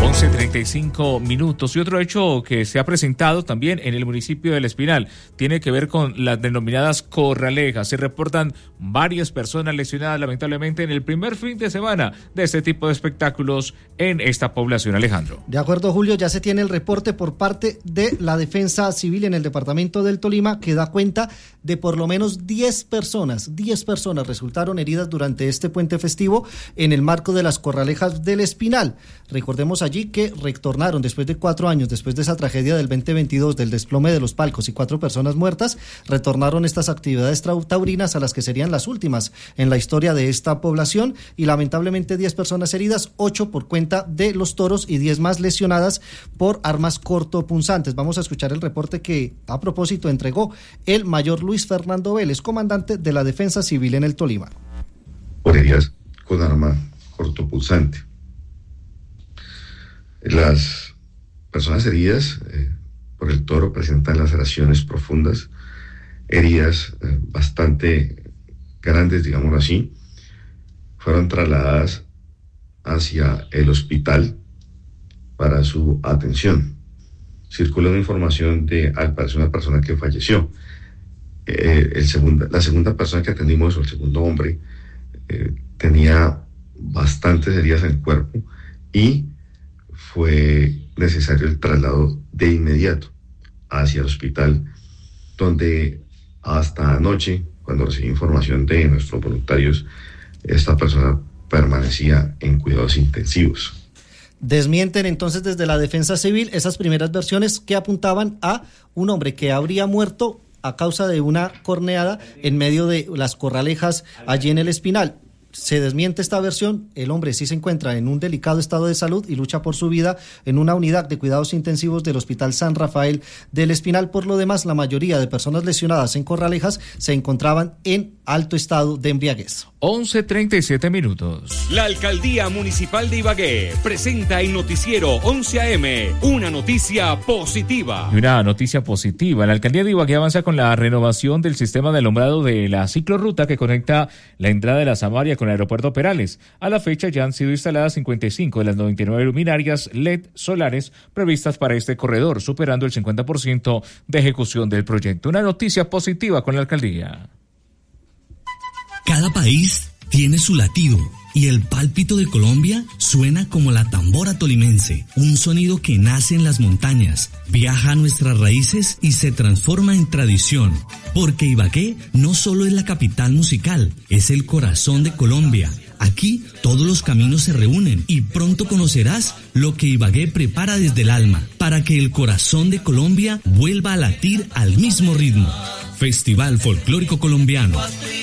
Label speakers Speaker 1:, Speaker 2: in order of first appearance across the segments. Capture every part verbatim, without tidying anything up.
Speaker 1: once treinta y cinco minutos. Y otro hecho que se ha presentado también en el municipio del Espinal tiene que ver con las denominadas corralejas. Se reportan varias personas lesionadas lamentablemente en el primer fin de semana de este tipo de espectáculos en esta población. Alejandro.
Speaker 2: De acuerdo, Julio, ya se tiene el reporte por parte de la Defensa Civil en el departamento del Tolima que da cuenta de por lo menos diez personas, diez personas resultaron heridas durante este puente festivo en el marco de las corralejas del Espinal. Recordemos allí que retornaron después de cuatro años, después de esa tragedia del veinte veintidós, del desplome de los palcos y cuatro personas muertas, retornaron estas actividades taurinas a las que serían las últimas en la historia de esta población y lamentablemente diez personas heridas, ocho por cuenta de los toros y diez más lesionadas por armas cortopunzantes. Vamos a escuchar el reporte que a propósito entregó el mayor Luis Fernando Vélez, comandante de la Defensa Civil en el Tolima.
Speaker 3: Por heridas con arma cortopunzante. Las personas heridas eh, por el toro presentan laceraciones profundas, heridas eh, bastante grandes, digámoslo así. Fueron trasladadas hacia el hospital para su atención. Circula una información de, al parecer, una persona que falleció. Eh, el segunda, la segunda persona que atendimos, o el segundo hombre, eh, tenía bastantes heridas en el cuerpo y fue necesario el traslado de inmediato hacia el hospital, donde hasta anoche, cuando recibí información de nuestros voluntarios, esta persona permanecía en cuidados intensivos.
Speaker 2: Desmienten entonces desde la Defensa Civil esas primeras versiones que apuntaban a un hombre que habría muerto a causa de una corneada en medio de las corralejas allí en el Espinal. Se desmiente esta versión, el hombre sí se encuentra en un delicado estado de salud y lucha por su vida en una unidad de cuidados intensivos del Hospital San Rafael del Espinal. Por lo demás, la mayoría de personas lesionadas en corralejas se encontraban en alto estado de embriaguez.
Speaker 1: once treinta y siete minutos.
Speaker 4: La Alcaldía Municipal de Ibagué presenta en Noticiero once a eme una noticia positiva.
Speaker 1: Y una noticia positiva. La Alcaldía de Ibagué avanza con la renovación del sistema de alumbrado de la ciclorruta que conecta la entrada de la Samaria con el aeropuerto Perales. A la fecha ya han sido instaladas cincuenta y cinco de las noventa y nueve luminarias L E D solares previstas para este corredor, superando el cincuenta por ciento de ejecución del proyecto. Una noticia positiva con la alcaldía.
Speaker 5: Cada país tiene su latido y el pálpito de Colombia suena como la tambora tolimense, un sonido que nace en las montañas, viaja a nuestras raíces y se transforma en tradición, porque Ibagué no solo es la capital musical, es el corazón de Colombia. Aquí todos los caminos se reúnen y pronto conocerás lo que Ibagué prepara desde el alma para que el corazón de Colombia vuelva a latir al mismo ritmo. Festival Folclórico Colombiano.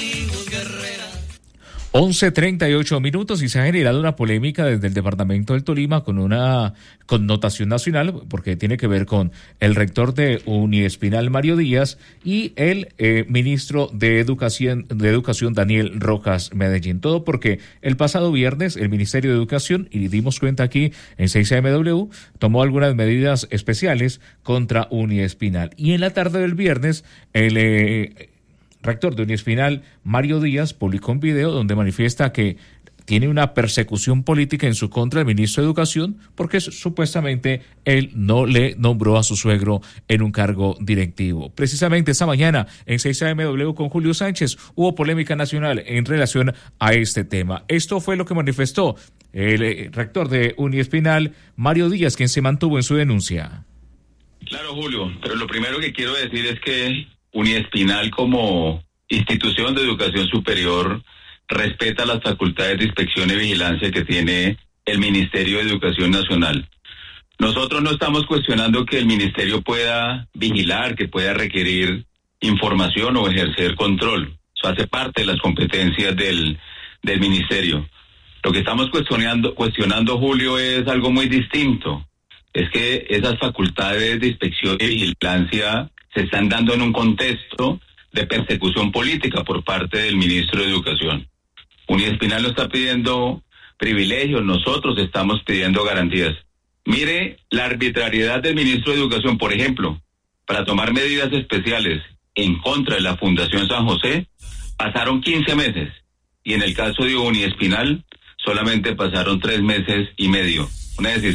Speaker 1: once treinta y ocho minutos y se ha generado una polémica desde el departamento del Tolima con una connotación nacional porque tiene que ver con el rector de Uniespinal, Mario Díaz, y el eh, ministro de Educación, de Educación, Daniel Rojas Medellín. Todo porque el pasado viernes el Ministerio de Educación, y dimos cuenta aquí en seis A M W, tomó algunas medidas especiales contra Uniespinal. Y en la tarde del viernes el Eh, rector de Uniespinal, Mario Díaz, publicó un video donde manifiesta que tiene una persecución política en su contra el ministro de Educación porque supuestamente él no le nombró a su suegro en un cargo directivo. Precisamente esta mañana en seis A M W con Julio Sánchez hubo polémica nacional en relación a este tema. Esto fue lo que manifestó el rector de Uniespinal, Mario Díaz, quien se mantuvo en su denuncia.
Speaker 6: Claro, Julio, pero lo primero que quiero decir es que Uniespinal como institución de educación superior respeta las facultades de inspección y vigilancia que tiene el Ministerio de Educación Nacional. Nosotros no estamos cuestionando que el ministerio pueda vigilar, que pueda requerir información o ejercer control. Eso hace parte de las competencias del, del ministerio. Lo que estamos cuestionando, cuestionando, Julio, es algo muy distinto. Es que esas facultades de inspección y vigilancia se están dando en un contexto de persecución política por parte del ministro de Educación. Uniespinal no está pidiendo privilegios, nosotros estamos pidiendo garantías. Mire la arbitrariedad del ministro de Educación, por ejemplo, para tomar medidas especiales en contra de la Fundación San José, pasaron quince meses, y en el caso de Uniespinal solamente pasaron tres meses y medio. Una decisión